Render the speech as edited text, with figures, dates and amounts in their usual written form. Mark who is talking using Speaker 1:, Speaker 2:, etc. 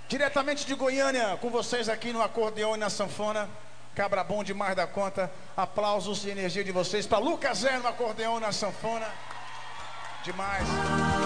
Speaker 1: Diretamente de Goiânia, com vocês aqui no acordeão e na sanfona. Cabra bom demais da conta. Aplausos e energia de vocês para Lucas Zé no acordeão e na sanfona. Demais.